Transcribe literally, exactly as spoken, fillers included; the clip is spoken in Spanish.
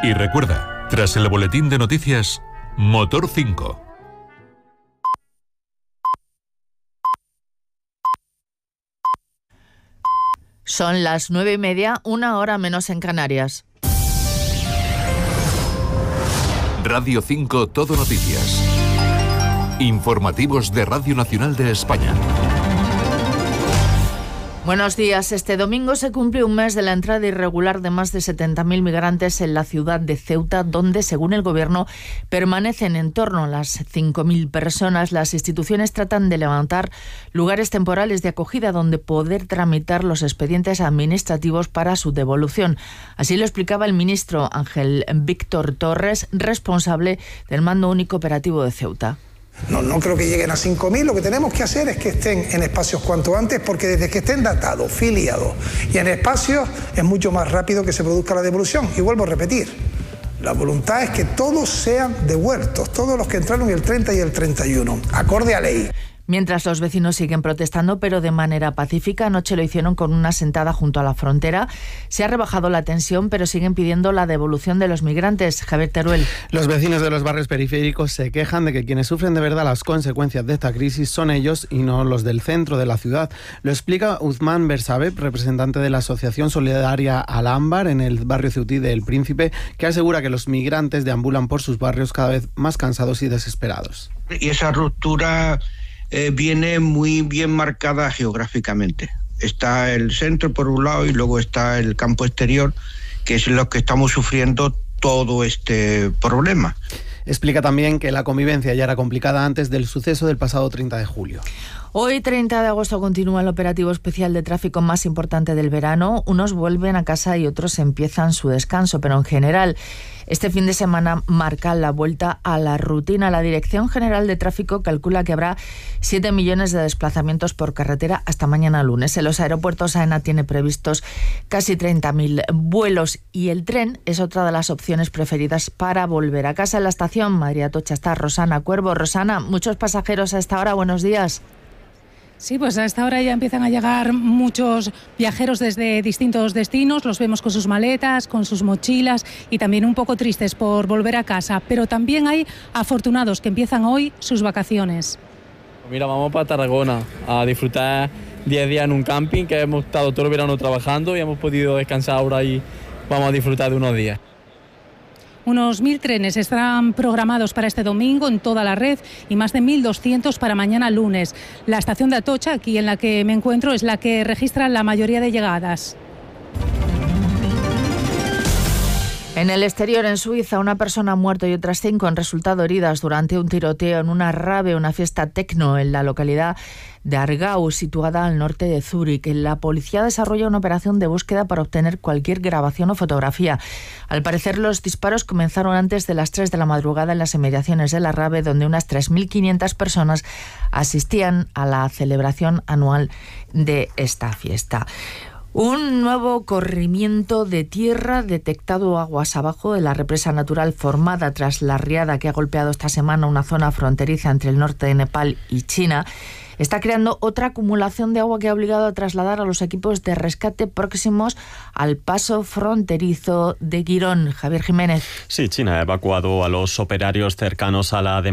Y recuerda, tras el boletín de noticias, Motor cinco. Son las nueve y media, una hora menos en Canarias. Radio cinco Todo Noticias. Informativos de Radio Nacional de España. Buenos días. Este domingo se cumple un mes de la entrada irregular de más de setenta mil migrantes en la ciudad de Ceuta, donde, según el Gobierno, permanecen en torno a las cinco mil personas. Las instituciones tratan de levantar lugares temporales de acogida donde poder tramitar los expedientes administrativos para su devolución. Así lo explicaba el ministro Ángel Víctor Torres, responsable del Mando Único Operativo de Ceuta. No, no creo que lleguen a cinco mil. Lo que tenemos que hacer es que estén en espacios cuanto antes, porque desde que estén datados, filiados y en espacios es mucho más rápido que se produzca la devolución. Y vuelvo a repetir, la voluntad es que todos sean devueltos, todos los que entraron el treinta y el treinta y uno, acorde a ley. Mientras los vecinos siguen protestando, pero de manera pacífica, anoche lo hicieron con una sentada junto a la frontera. Se ha rebajado la tensión, pero siguen pidiendo la devolución de los migrantes. Javier Teruel. Los vecinos de los barrios periféricos se quejan de que quienes sufren de verdad las consecuencias de esta crisis son ellos y no los del centro de la ciudad. Lo explica Uzman Bersabeb, representante de la Asociación Solidaria Al-Ámbar en el barrio ceutí de El Príncipe, que asegura que los migrantes deambulan por sus barrios cada vez más cansados y desesperados. Y esa ruptura Eh, viene muy bien marcada geográficamente. Está el centro por un lado y luego está el campo exterior, que es lo que estamos sufriendo todo este problema. Explica también que la convivencia ya era complicada antes del suceso del pasado treinta de julio. Hoy, treinta de agosto, continúa el operativo especial de tráfico más importante del verano. Unos vuelven a casa y otros empiezan su descanso, pero en general, este fin de semana marca la vuelta a la rutina. La Dirección General de Tráfico calcula que habrá siete millones de desplazamientos por carretera hasta mañana lunes. En los aeropuertos, AENA tiene previstos casi treinta mil vuelos y el tren es otra de las opciones preferidas para volver a casa. En la estación Madrid-Atocha está Rosana Cuervo. Rosana, muchos pasajeros a esta hora. Buenos días. Sí, pues a esta hora ya empiezan a llegar muchos viajeros desde distintos destinos. Los vemos con sus maletas, con sus mochilas y también un poco tristes por volver a casa. Pero también hay afortunados que empiezan hoy sus vacaciones. Mira, vamos para Tarragona a disfrutar diez días en un camping, que hemos estado todo el verano trabajando y hemos podido descansar ahora y vamos a disfrutar de unos días. Unos mil trenes estarán programados para este domingo en toda la red y más de mil doscientos para mañana lunes. La estación de Atocha, aquí en la que me encuentro, es la que registra la mayoría de llegadas. En el exterior, en Suiza, una persona ha muerto y otras cinco han resultado heridas durante un tiroteo en una rave, una fiesta tecno en la localidad de Aargau, situada al norte de Zúrich. La policía desarrolla una operación de búsqueda para obtener cualquier grabación o fotografía. Al parecer, los disparos comenzaron antes de las tres de la madrugada en las inmediaciones de la rave, donde unas tres mil quinientas personas asistían a la celebración anual de esta fiesta. Un nuevo corrimiento de tierra detectado aguas abajo de la represa natural formada tras la riada que ha golpeado esta semana una zona fronteriza entre el norte de Nepal y China está creando otra acumulación de agua que ha obligado a trasladar a los equipos de rescate próximos al paso fronterizo de Girón. Javier Jiménez. Sí, China ha evacuado a los operarios cercanos a la